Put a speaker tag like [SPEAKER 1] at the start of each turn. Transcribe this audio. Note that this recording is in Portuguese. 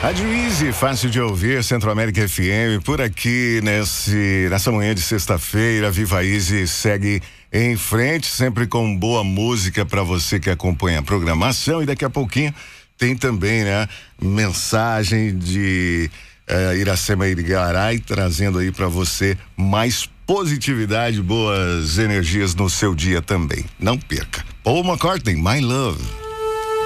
[SPEAKER 1] Rádio Easy, fácil de ouvir, Centro-América FM, por aqui nessa manhã de sexta-feira, Viva Easy segue em frente, sempre com boa música para você que acompanha a programação, e daqui a pouquinho tem também, né, mensagem de Iracema Irigaray, trazendo aí para você mais positividade, boas energias no seu dia também. Não perca. Paul McCartney, My Love.